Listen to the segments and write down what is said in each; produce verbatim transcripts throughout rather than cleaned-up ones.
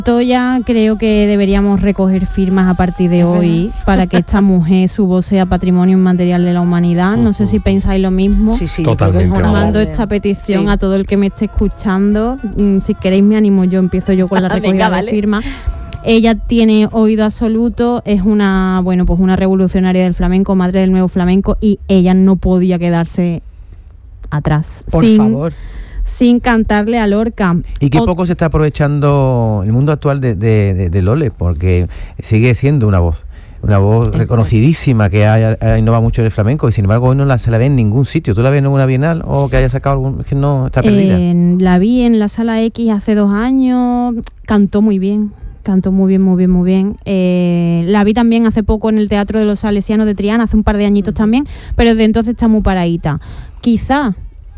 Montoya, creo que deberíamos recoger firmas a partir de hoy para que esta mujer, su voz sea patrimonio inmaterial de la humanidad. No sé si pensáis lo mismo. Sí, sí, totalmente. Mando esta petición sí. a todo el que me esté escuchando. Si queréis me animo yo, empiezo yo con la recogida Venga, de vale. firmas. Ella tiene oído absoluto, es una, bueno, pues una revolucionaria del flamenco, madre del nuevo flamenco, y ella no podía quedarse atrás. Por sin, favor. sin cantarle a Lorca. Y qué O- poco se está aprovechando el mundo actual de, de, de, de Lole, porque sigue siendo una voz, una voz Exacto. reconocidísima que ha, ha innovado mucho en el flamenco, y sin embargo hoy no la, se la ve en ningún sitio. ¿Tú la ves en una bienal o que haya sacado algún? Es que no, está perdida. Eh, la vi en la Sala X hace dos años, cantó muy bien. Cantó muy bien, muy bien, muy bien. Eh, la vi también hace poco en el Teatro de los Salesianos de Triana, hace un par de añitos también, pero desde entonces está muy paradita. Quizá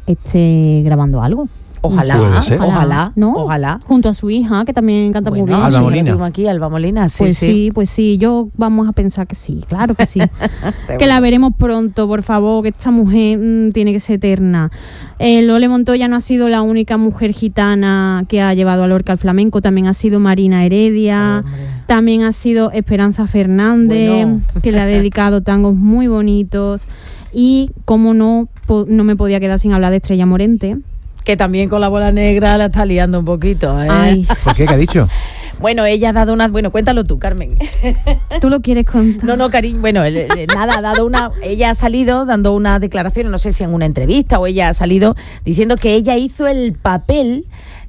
esté grabando algo. Ojalá, Puede ser. ojalá, ¿no? ojalá. Junto a su hija, que también canta muy Bueno, bien. Alba sí, Molina. la tuvimos aquí, Alba Molina, sí, Pues sí. sí, pues sí, yo vamos a pensar que sí, claro que sí. Seguro. Que la veremos pronto, por favor, que esta mujer mmm, tiene que ser eterna. Eh, Lole Montoya no ha sido la única mujer gitana que ha llevado a Lorca al flamenco, también ha sido Marina Heredia, Hombre. también ha sido Esperanza Fernández, Bueno. que le ha dedicado tangos muy bonitos, y como no, po- no me podía quedar sin hablar de Estrella Morente. Que también con la bola negra la está liando un poquito, ¿eh? Ay, ¿Por qué? ¿Qué ha dicho? Bueno, ella ha dado una... Bueno, cuéntalo tú, Carmen. ¿tú lo quieres contar? No, no, cariño. Bueno, el- el- nada, ha dado una... Ella ha salido dando una declaración, no sé si en una entrevista o ella ha salido diciendo que ella hizo el papel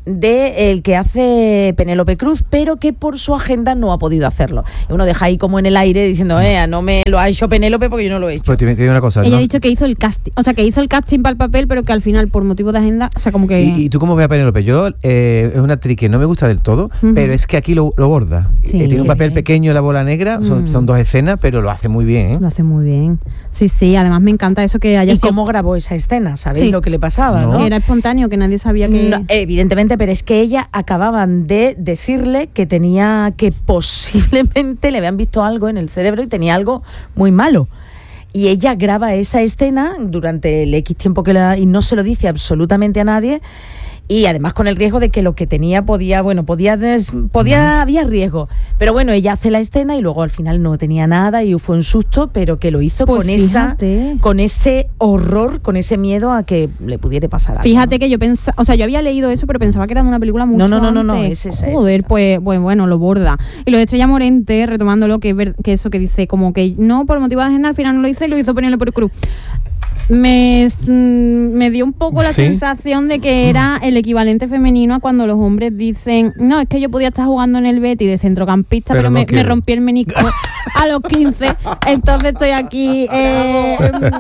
de el que hace Penélope Cruz, pero que por su agenda no ha podido hacerlo. Y uno deja ahí como en el aire diciendo, eh, no me lo ha hecho Penélope porque yo no lo he hecho. Pues te, te digo una cosa. Ella ¿no? ha dicho que hizo el casting, o sea, que hizo el casting para el papel, pero que al final, por motivo de agenda, o sea, como que... ¿Y, y tú cómo ves a Penélope? Yo, eh, es una actriz que no me gusta del todo, Ujú. pero es que aquí lo, lo borda. Sí. Eh, tiene un papel pequeño en La Bola Negra, son, Mm. son dos escenas, pero lo hace muy bien, ¿eh? Lo hace muy bien. Sí, sí, además me encanta eso que haya ¿Y sido- cómo grabó esa escena? ¿Sabéis Sí. lo que le pasaba, No. no? que era espontáneo, que nadie sabía que... No, evidentemente, pero es que ella acababan de decirle que tenía que posiblemente le habían visto algo en el cerebro y tenía algo muy malo. Y ella graba esa escena durante el X tiempo que la, y no se lo dice absolutamente a nadie. Y además con el riesgo de que lo que tenía podía, bueno, podía, des, podía había riesgo. Pero bueno, ella hace la escena y luego al final no tenía nada y fue un susto, pero que lo hizo Pues con esa, fíjate. con ese horror, con ese miedo a que le pudiera pasar algo. Fíjate que yo pensaba, o sea, yo había leído eso, pero pensaba que era de una película mucho No, no, no, no, no, antes. es esa, es Joder, esa. pues, pues bueno, lo borda. Y lo de Estrella Morente, retomándolo, que, es ver- que eso que dice, como que no, por motivo de agenda, al final no lo hizo y lo hizo Penélope Cruz. Me, s- me dio un poco la ¿Sí? sensación de que era el equivalente femenino a cuando los hombres dicen, no, es que yo podía estar jugando en el Betis de centrocampista, Pero pero, no me, me quiero". rompí el menisco a los quince, entonces estoy aquí eh,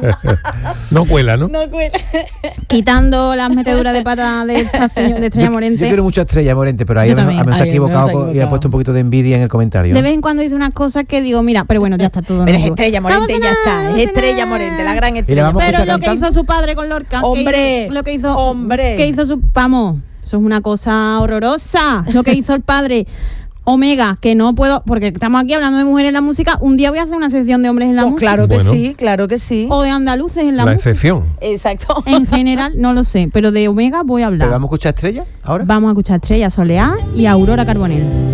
No cuela, ¿no? No cuela. quitando las meteduras de pata de esta señora, de Estrella Yo, Morente. yo quiero mucho a Estrella Morente, pero ahí Yo a lo también. mejor se ha Ahí equivocado nos ha co- y ha equivocado. puesto un poquito de envidia en el comentario. De vez en cuando dice unas cosas que digo, mira, pero bueno, ya está todo. Pero no es digo. Estrella Morente, No ya pasa está. nada, no Es pasa Estrella nada. Morente, la gran Y le estrella. vamos a Pero escuchar lo que cantando. hizo su padre con Lorca. que- Hombre, lo que hizo. hombre. Que hizo su. Vamos, eso es una cosa horrorosa. Lo que hizo el padre. Omega, que no puedo, porque estamos aquí hablando de mujeres en la música. Un día voy a hacer una sección de hombres en la Pues música. claro que Bueno. sí, claro que sí. O de andaluces en la, La música. excepción. Exacto. En general, no lo sé, pero de Omega voy a hablar. ¿Pero vamos a escuchar a Estrella ahora? Vamos a escuchar a Estrella Soleá y a Aurora Carbonell.